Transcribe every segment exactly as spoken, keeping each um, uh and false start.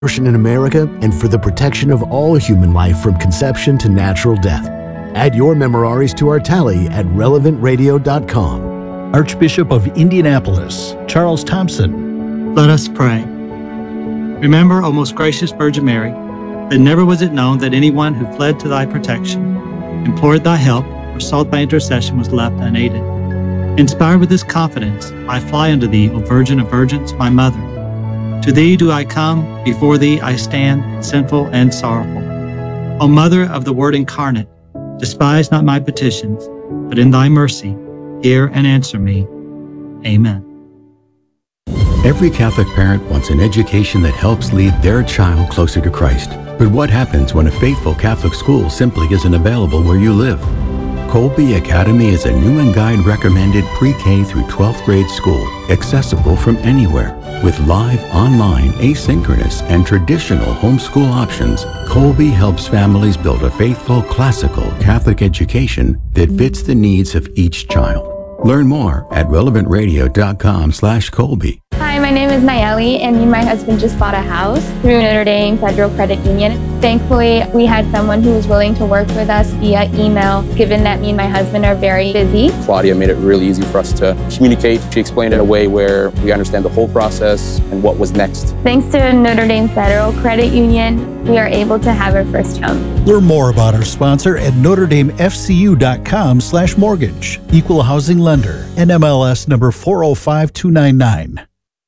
abortion in America and for the protection of all human life from conception to natural death. Add your memoraries to our tally at relevant radio dot com. Archbishop of Indianapolis, Charles Thompson. Let us pray. Remember, O most gracious Virgin Mary, that never was it known that anyone who fled to thy protection, implored thy help, or sought thy intercession was left unaided. Inspired with this confidence, I fly unto thee, O Virgin of Virgins, my Mother. To thee do I come, before thee I stand, sinful and sorrowful. O Mother of the Word incarnate, despise not my petitions, but in thy mercy, hear and answer me. Amen. Every Catholic parent wants an education that helps lead their child closer to Christ. But what happens when a faithful Catholic school simply isn't available where you live? Colby Academy is a new and guide recommended pre-K through twelfth grade school, accessible from anywhere. With live, online, asynchronous, and traditional homeschool options, Colby helps families build a faithful, classical Catholic education that fits the needs of each child. Learn more at relevant radio dot com slash Colby. Hi, my name is Nayeli, and me and my husband just bought a house through Notre Dame Federal Credit Union. Thankfully, we had someone who was willing to work with us via email, given that me and my husband are very busy. Claudia made it really easy for us to communicate. She explained it in a way where we understand the whole process and what was next. Thanks to Notre Dame Federal Credit Union, we are able to have our first home. Learn more about our sponsor at notre dame f c u dot com slash mortgage. Equal housing lender. N M L S number four oh five two nine nine.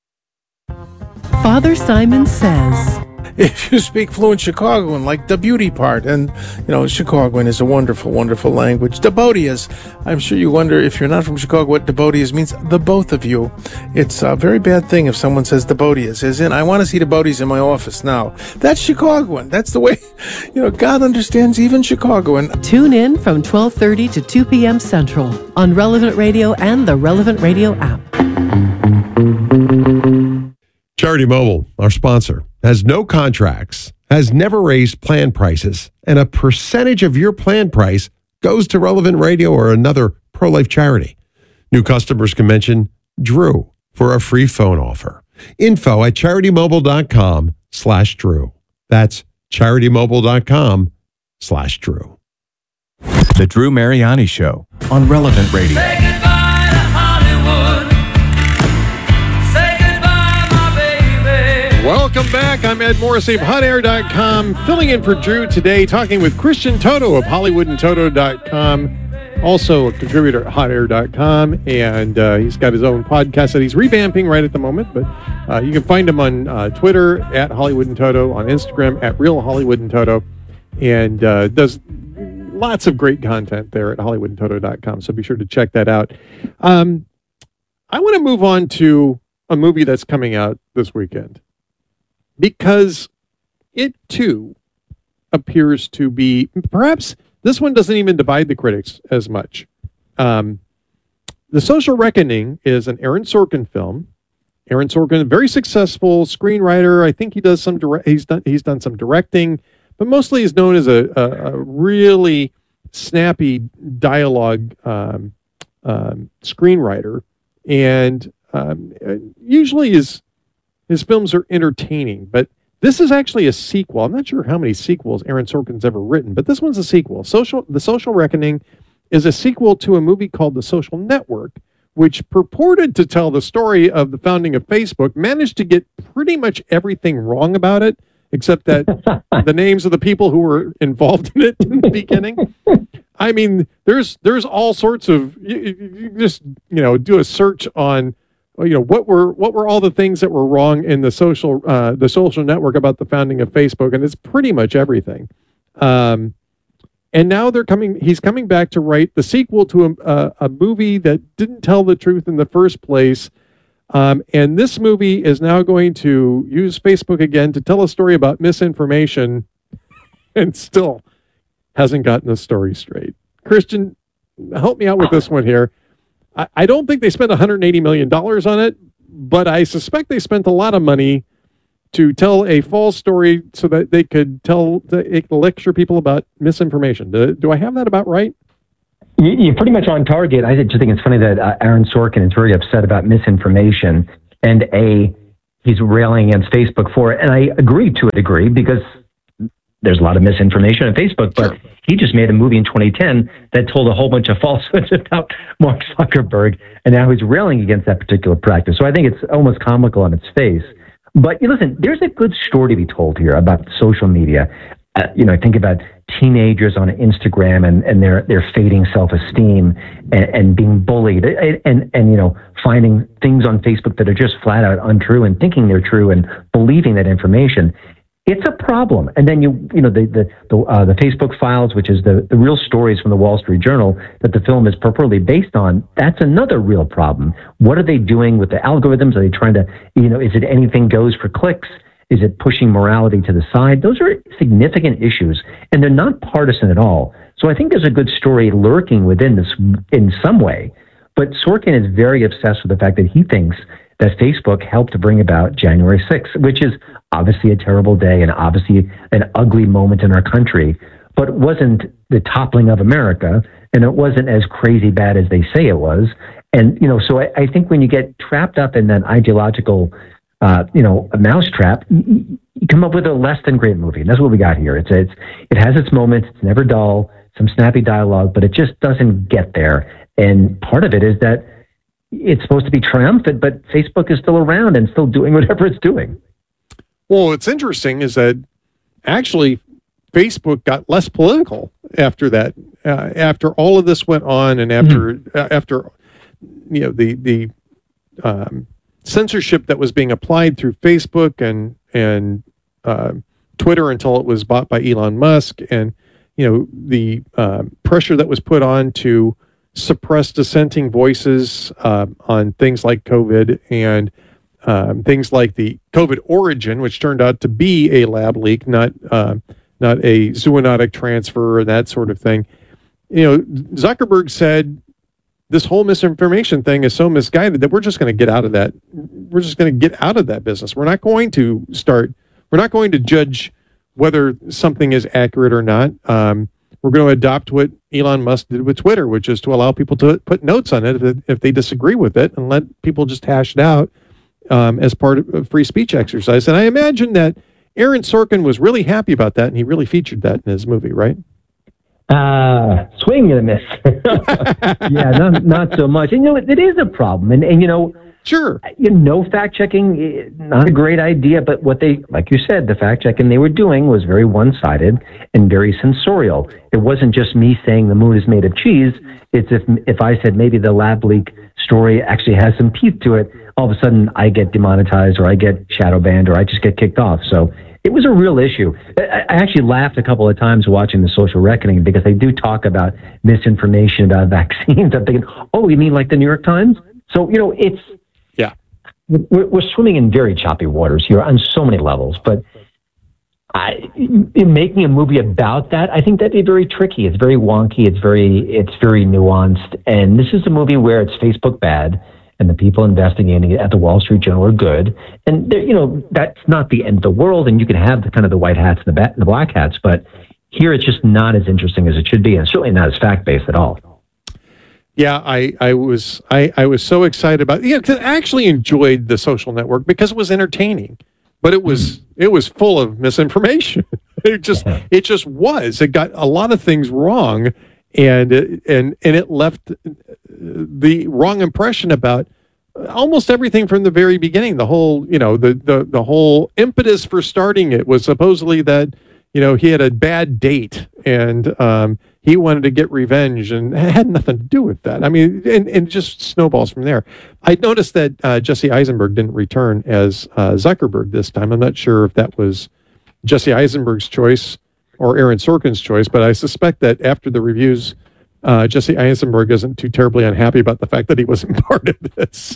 Father Simon Says. If you speak fluent Chicagoan, like the beauty part, and, you know, Chicagoan is a wonderful, wonderful language. Debodias, I'm sure you wonder, if you're not from Chicago, what Debodias means. The both of you. It's a very bad thing if someone says Debodias, as in, I want to see Debodias in my office now. That's Chicagoan. That's the way, you know, God understands even Chicagoan. Tune in from twelve thirty to two p.m. Central on Relevant Radio and the Relevant Radio app. Charity Mobile, our sponsor, has no contracts, has never raised plan prices, and a percentage of your plan price goes to Relevant Radio or another pro-life charity. New customers can mention Drew for a free phone offer. Info at charitymobile.com slash Drew. That's charitymobile.com slash Drew. The Drew Mariani Show on Relevant Radio. Welcome back. I'm Ed Morrissey of hot air dot com, filling in for Drew today, talking with Christian Toto of hollywood and toto dot com, also a contributor at hot air dot com, and uh, he's got his own podcast that he's revamping right at the moment, but uh, you can find him on uh, Twitter at Hollywood and Toto, on Instagram at Real Hollywood and Toto, and uh, does lots of great content there at hollywood and toto dot com, so be sure to check that out. Um, I want to move on to a movie that's coming out this weekend, because it, too, appears to be, perhaps this one doesn't even divide the critics as much. Um, The Social Reckoning is an Aaron Sorkin film. Aaron Sorkin, a very successful screenwriter. I think he does some direct, he's done he's done some directing, but mostly is known as a, a, a really snappy dialogue um, um, screenwriter, and um, usually is. His films are entertaining, but this is actually a sequel. I'm not sure how many sequels Aaron Sorkin's ever written, but this one's a sequel. Social, The Social Reckoning is a sequel to a movie called The Social Network, which purported to tell the story of the founding of Facebook, managed to get pretty much everything wrong about it, except that the names of the people who were involved in it in the beginning. I mean, there's there's all sorts of, you, you just, you know, do a search on, you know, what were what were all the things that were wrong in the social uh, the social network about the founding of Facebook, and it's pretty much everything. Um, and now they're coming. He's coming back to write the sequel to a, a, a movie that didn't tell the truth in the first place. Um, and this movie is now going to use Facebook again to tell a story about misinformation, and still hasn't gotten the story straight. Christian, help me out with this one here. I don't think they spent one hundred eighty million dollars on it, but I suspect they spent a lot of money to tell a false story so that they could tell, they could lecture people about misinformation. Do, do I have that about right? You're pretty much on target. I just think it's funny that uh, Aaron Sorkin is very upset about misinformation, and a he's railing against Facebook for it. And I agree to a degree because there's a lot of misinformation on Facebook, but sure. He just made a movie in twenty ten that told a whole bunch of falsehoods about Mark Zuckerberg, and now he's railing against that particular practice. So I think it's almost comical on its face. But you know, listen, there's a good story to be told here about social media. Uh, you know, think about teenagers on Instagram and, and their, their fading self-esteem and, and being bullied and, and, and, you know, finding things on Facebook that are just flat out untrue and thinking they're true and believing that information. It's a problem. And then you, you know, the, the, the, uh, the Facebook files, which is the, the real stories from the Wall Street Journal that the film is purportedly based on. That's another real problem. What are they doing with the algorithms? Are they trying to, you know, is it anything goes for clicks? Is it pushing morality to the side? Those are significant issues, and they're not partisan at all. So I think there's a good story lurking within this in some way. But Sorkin is very obsessed with the fact that he thinks that Facebook helped to bring about January sixth, which is obviously a terrible day and obviously an ugly moment in our country, but it wasn't the toppling of America, and it wasn't as crazy bad as they say it was. And, you know, so I, I think when you get trapped up in that ideological Uh, you know, a mousetrap, you, you come up with a less than great movie. And that's what we got here. It's, it's, it has its moments. It's never dull, some snappy dialogue, but it just doesn't get there. And part of it is that it's supposed to be triumphant, but Facebook is still around and still doing whatever it's doing. Well, what's interesting is that actually Facebook got less political after that, uh, after all of this went on and after, mm-hmm. uh, after, you know, the, the, um, censorship that was being applied through Facebook and and uh, Twitter until it was bought by Elon Musk, and you know the uh, pressure that was put on to suppress dissenting voices uh, on things like COVID and um, things like the COVID origin, which turned out to be a lab leak, not uh, not a zoonotic transfer and that sort of thing. You know, Zuckerberg said, this whole misinformation thing is so misguided that we're just going to get out of that. We're just going to get out of that business. We're not going to start, we're not going to judge whether something is accurate or not. Um, we're going to adopt what Elon Musk did with Twitter, which is to allow people to put notes on it if, if they disagree with it and let people just hash it out um, as part of a free speech exercise. And I imagine that Aaron Sorkin was really happy about that, and he really featured that in his movie, right? Uh, swing and a miss. yeah, not, not so much. And, you know, it, it is a problem. And, and, you know, sure, you know, fact checking, not a great idea, but what they, like you said, the fact checking they were doing was very one-sided and very censorial. It wasn't just me saying the moon is made of cheese. It's if, if I said maybe the lab leak story actually has some teeth to it, all of a sudden I get demonetized or I get shadow banned or I just get kicked off. So it was a real issue. I actually laughed a couple of times watching The Social Reckoning because they do talk about misinformation about vaccines. I'm thinking, oh, you mean like the New York Times? So, you know, it's, yeah, we're, we're swimming in very choppy waters here on so many levels. But I, in making a movie about that, I think that'd be very tricky. It's very wonky. It's very, it's very nuanced. And this is a movie where it's Facebook bad, and the people investigating it at the Wall Street Journal are good. And, you know, that's not the end of the world, and you can have the kind of the white hats and the, ba- the black hats, but here it's just not as interesting as it should be, and certainly not as fact-based at all. Yeah, I, I was I, I was so excited about it. Yeah, because I actually enjoyed The Social Network because it was entertaining, but it was mm. it was full of misinformation. it just yeah. it just was. It got a lot of things wrong, and it, and and it left the wrong impression about almost everything from the very beginning. The whole, you know, the, the, the whole impetus for starting it was supposedly that, you know, he had a bad date and um, he wanted to get revenge, and it had nothing to do with that. I mean, and, and just snowballs from there. I noticed that uh, Jesse Eisenberg didn't return as uh, Zuckerberg this time. I'm not sure if that was Jesse Eisenberg's choice or Aaron Sorkin's choice, but I suspect that after the reviews, Uh, Jesse Eisenberg isn't too terribly unhappy about the fact that he wasn't part of this.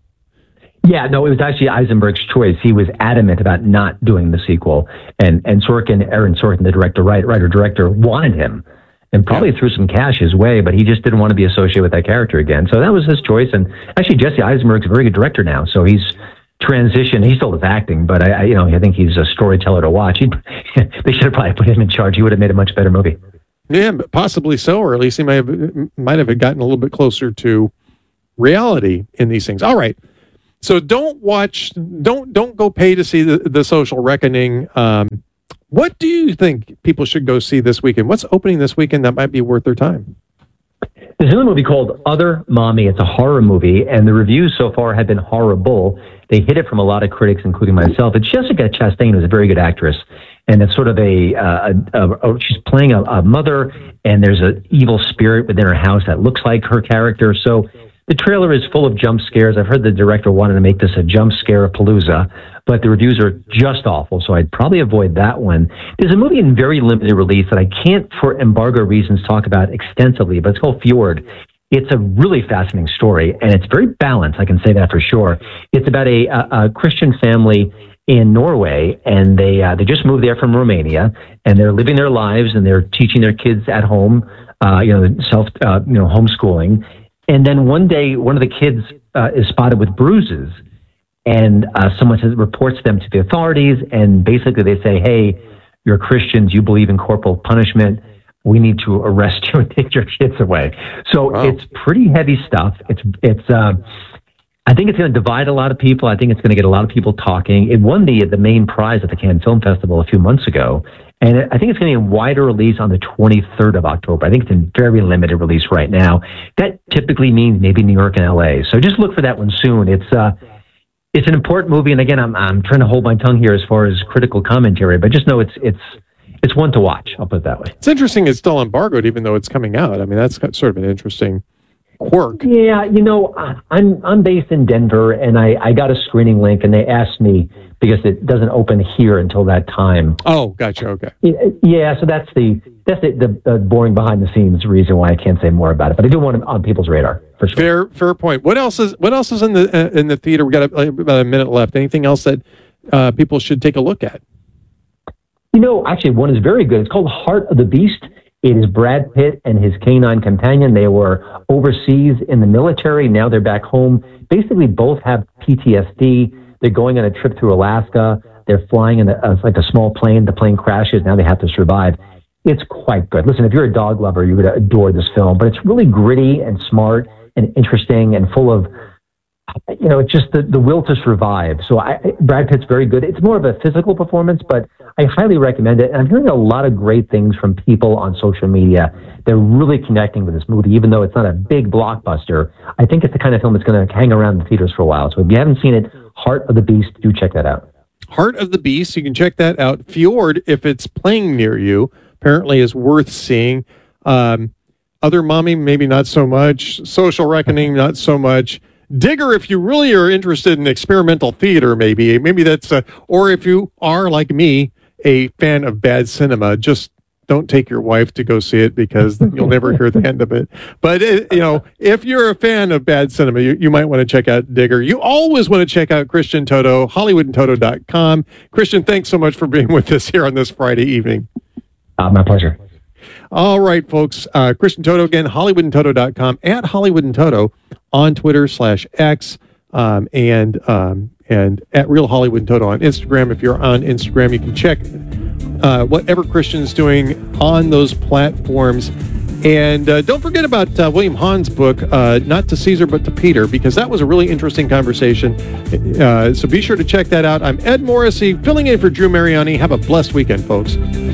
Yeah, no, it was actually Eisenberg's choice. He was adamant about not doing the sequel, and and Sorkin, Aaron Sorkin, the director, writer director, wanted him, and probably yeah. threw some cash his way, but he just didn't want to be associated with that character again. So that was his choice. And actually, Jesse Eisenberg's a very good director now, so he's transitioned. He still is acting, but I, I you know, I think he's a storyteller to watch. He, they should have probably put him in charge. He would have made a much better movie. Yeah, but possibly so, or at least he might have might have gotten a little bit closer to reality in these things. All right, So don't watch, don't don't go pay to see the, the Social Reckoning. Um, what do you think people should go see this weekend? What's opening this weekend that might be worth their time? There's another movie called Other Mommy. It's a horror movie, and the reviews so far have been horrible. They hit it from a lot of critics, including myself. It's Jessica Chastain, who's a very good actress, and it's sort of a, uh, a, a, a she's playing a, a mother, and there's an evil spirit within her house that looks like her character. So the trailer is full of jump scares. I've heard the director wanted to make this a jump scare palooza, but the reviews are just awful, so I'd probably avoid that one. There's a movie in very limited release that I can't, for embargo reasons, talk about extensively, but it's called Fjord. It's a really fascinating story, and it's very balanced, I can say that for sure. It's about a, a, a Christian family in Norway, and they uh, they just moved there from Romania, and they're living their lives, and they're teaching their kids at home, uh, you know, self, uh, you know, homeschooling. And then one day, one of the kids uh, is spotted with bruises, and uh, someone says, reports them to the authorities, and basically they say, hey, you're Christians, you believe in corporal punishment, we need to arrest you and take your kids away. So wow. It's pretty heavy stuff. It's, it's. Uh, I think it's going to divide a lot of people. I think it's going to get a lot of people talking. It won the, the main prize at the Cannes Film Festival a few months ago. And I think it's going to be a wider release on the twenty-third of October. I think it's in very limited release right now. That typically means maybe New York and L A. So just look for that one soon. It's uh, it's an important movie. And again, I'm I'm trying to hold my tongue here as far as critical commentary, but just know it's it's it's one to watch. I'll put it that way. It's interesting it's still embargoed even though it's coming out. I mean, that's sort of an interesting quirk. Yeah, you know, I'm I'm based in Denver, and I, I got a screening link, and they asked me, because it doesn't open here until that time. Oh, gotcha. Okay. Yeah, so that's the that's the, the, the boring behind the scenes reason why I can't say more about it. But I do want it on people's radar for sure. Fair fair point. What else is what else is in the uh, in the theater? We got a, about a minute left. Anything else that uh, people should take a look at? You know, actually, one is very good. It's called Heart of the Beast. It is Brad Pitt and his canine companion. They were overseas in the military. Now they're back home. Basically, both have P T S D. They're going on a trip through Alaska. They're flying in a, a, like a small plane. The plane crashes. Now they have to survive. It's quite good. Listen, if you're a dog lover, you would adore this film. But it's really gritty and smart and interesting and full of, you know, it's just the, the will to survive. So I, Brad Pitt's very good. It's more of a physical performance, but I highly recommend it. And I'm hearing a lot of great things from people on social media. They're really connecting with this movie, even though it's not a big blockbuster. I think it's the kind of film that's going to hang around the theaters for a while. So if you haven't seen it, Heart of the Beast, do check that out. Heart of the Beast, you can check that out. Fjord, if it's playing near you, apparently is worth seeing. Um, Other Mommy, maybe not so much. Social Reckoning, not so much. Digger, if you really are interested in experimental theater, maybe, maybe that's, uh, or if you are like me, a fan of bad cinema, just don't take your wife to go see it because you'll never hear the end of it. But, it, you know, if you're a fan of bad cinema, you, you might want to check out Digger. You always want to check out Christian Toto, Hollywood and Toto dot com. Christian, thanks so much for being with us here on this Friday evening. Uh, my pleasure. All right, folks. Uh, Christian Toto again, Hollywood and Toto dot com, at Hollywood and Toto on Twitter slash X, um, and um, and at Real Hollywood and Toto on Instagram. If you're on Instagram, you can check uh, whatever Christian's doing on those platforms. And uh, don't forget about uh, William Hahn's book, uh, Not to Caesar, but to Peter, because that was a really interesting conversation. Uh, so be sure to check that out. I'm Ed Morrissey, filling in for Drew Mariani. Have a blessed weekend, folks.